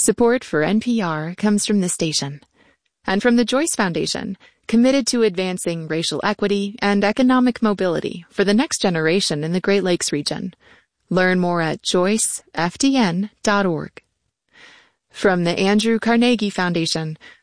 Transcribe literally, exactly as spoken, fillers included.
Support for N P R comes from this station and from the Joyce Foundation, committed to advancing racial equity and economic mobility for the next generation in the Great Lakes region. Learn more at joyce f d n dot org. From the Andrew Carnegie Foundation,